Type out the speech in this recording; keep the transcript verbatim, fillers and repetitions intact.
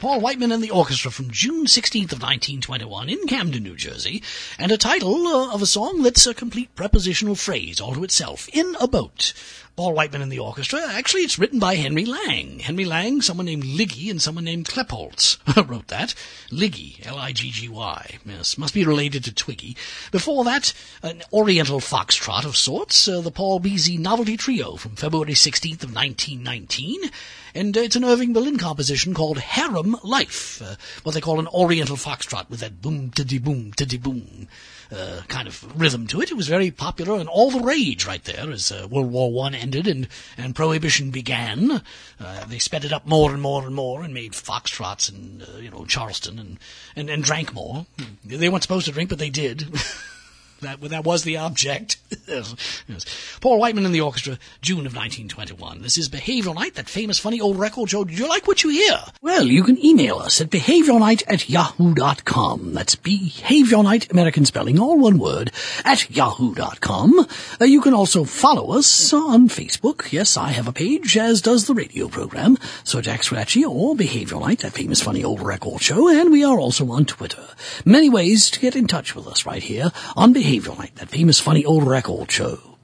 Paul Whiteman and the Orchestra from June sixteenth of nineteen twenty-one in Camden, New Jersey, and a title uh, of a song that's a complete prepositional phrase all to itself, In a Boat. Paul Whiteman and the Orchestra. Actually, it's written by Henry Lang. Henry Lang, someone named Liggy, and someone named Klepholz wrote that. Liggy, L I G G Y. Yes, must be related to Twiggy. Before that, an Oriental foxtrot of sorts, uh, the Paul Beasy Novelty Trio from February sixteenth of nineteen nineteen. And uh, it's an Irving Berlin composition called Harem Life, uh, what they call an Oriental foxtrot with that boom-tiddy-boom, tiddy-boom uh, kind of rhythm to it. It was very popular and all the rage right there as uh, World War One ended and, and Prohibition began. Uh, they sped it up more and more and more and made foxtrots in, uh, you know, Charleston and, and, and drank more. They weren't supposed to drink, but they did. That that was the object. Yes. Paul Whiteman and the Orchestra, June of nineteen twenty-one. This is Behavioral Night, that famous funny old record show. Did you like what you hear? Well, you can email us at behavioralnight at yahoo dot com. That's behavioralnight, American spelling, all one word, at yahoo dot com. Uh, you can also follow us on Facebook. Yes, I have a page, as does the radio program. So Jack Scratchy or Behavioral Night, that famous funny old record show. And we are also on Twitter. Many ways to get in touch with us right here on Behavioral Night, that famous funny old record show.